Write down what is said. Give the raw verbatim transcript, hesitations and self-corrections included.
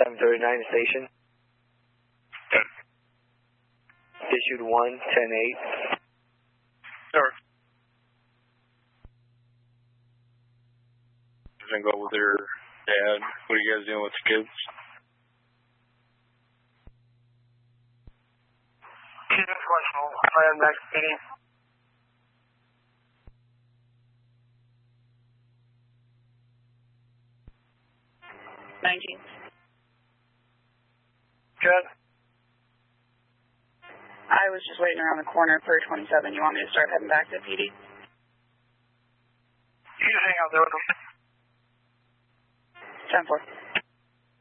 seven thirty-nine station. Good. Issued one ten eight. Sure. And go with their dad. What are you guys doing with the kids? Kids questionable. I am next meeting. nineteen. Good. I was just waiting around the corner for twenty-seven. You want me to start heading back to P D? You just hang out there with them. ten four.